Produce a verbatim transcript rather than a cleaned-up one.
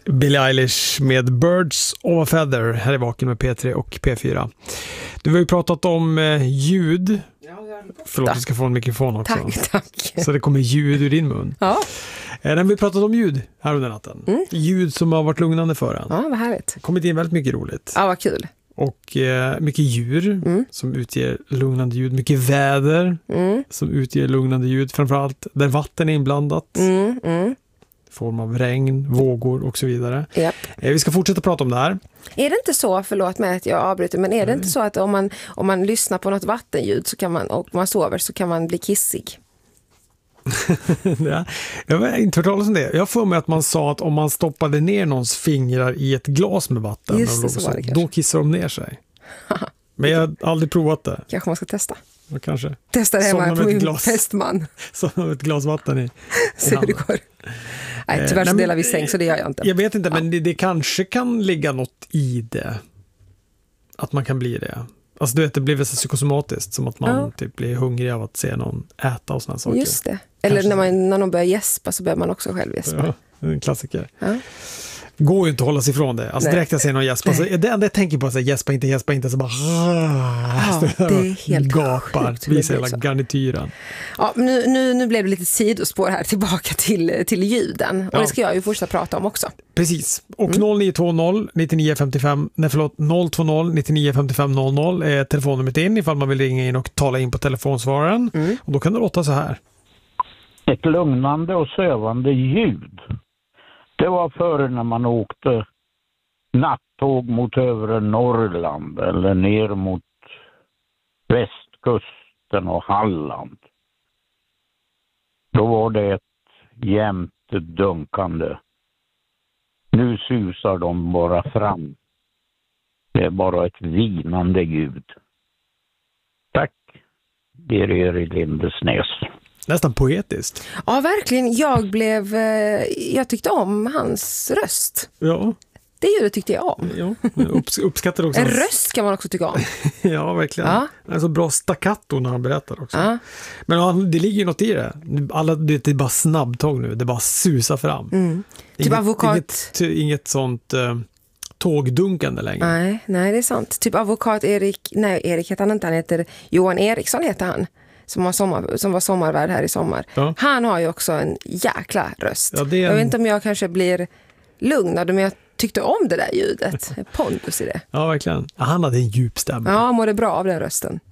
Billie Eilish med Birds of a Feather. Här är Vaken med P tre och P fyra. Du har ju pratat om eh, ljud. Förlåt, du ska få en mikrofon också. Tack, tack. Så det kommer ljud ur din mun. Ja. Eh, när vi pratat om ljud här under natten. Mm. Ljud som har varit lugnande för en. Ja, vad härligt. Kommit in väldigt mycket roligt. Ja, vad kul. Och eh, mycket djur Mm. som utger lugnande ljud. Mycket väder Mm. som utger lugnande ljud. Framförallt där vatten är inblandat. Mm, mm. Form av regn, vågor och så vidare. Yep. Eh, vi ska fortsätta prata om det här. Är det inte så, förlåt mig att jag avbryter, men är det Nej. inte så att om man, om man lyssnar på något vattenljud så kan man, och man sover så kan man bli kissig? Ja, jag har inte hört talas om det. Jag får mig att man sa att om man stoppade ner någons fingrar i ett glas med vatten, Just det, så så var det då kanske. kissar de ner sig. Men jag har aldrig provat det. Kanske man ska testa. Och kanske Testa det hemma somna på med ett min glas. fästman. som ett glas vatten i. Se hur det går. Nej, tyvärr så nej, delar men, vi säng så det gör jag inte. Jag vet inte, Ja. men det, det kanske kan ligga något i det. Att man kan bli det. Alltså du vet, det blir väl så psykosomatiskt, som att man Ja. typ blir hungrig av att se någon äta och såna saker. Just det. Eller Kanske när, man, när någon börjar gäspa så börjar man också själv gäspa. Ja, det är en klassiker. Ja. Går ju inte att hålla sig ifrån det. Alltså Nej. direkt jag ser någon gäspa, så det enda jag tänker på är så här, gäspa inte, gäspa inte, så bara Ja, det är helt gapar, sjukt hur det visar blir hela så. garnityren. Ja, men nu, nu, nu blev det lite sidospår här tillbaka till, till ljuden. Och Ja. det ska jag ju fortsätta prata om också. Precis. Och Mm. noll nio två noll nio fem fem, nej förlåt, noll två noll nio fem fem noll noll är telefonnumret in ifall man vill ringa in och tala in på telefonsvararen. Mm. Och då kan det låta så här. Ett lugnande och sövande ljud. Det var före när man åkte nattåg mot övre Norrland eller ner mot västkusten och Halland. Då var det ett jämnt dunkande. Nu susar de bara fram. Det är bara ett vinande ljud. Tack, Birger i Lindesnäs. Nästan poetiskt. Ja, verkligen. Jag blev... eh, Jag tyckte om hans röst. Ja, Det ljudet tyckte jag om. ja. Jag upps- uppskattar också En hans- röst kan man också tycka om. Ja, verkligen. Ja. Det är så bra staccato när han berättar också. Ja. Men ja, det ligger ju något i det. Alla, det är bara snabbtåg nu. Det bara susar fram. Mm. Typ Inget, advokat... inget, inget sånt eh, tågdunkande längre. Nej, nej, det är sant. Typ advokat Erik... Nej, Erik heter han inte. Han heter Johan Eriksson heter han. Som var, sommar, som var sommarvärd här i sommar. Ja. Han har ju också en jäkla röst. Ja, det är en- Jag vet inte om jag kanske blir lugnad, men jag tyckte om det där ljudet. Pondus i det. Ja, verkligen. Ja, han hade en djup stämma. Ja, mådde bra av den rösten.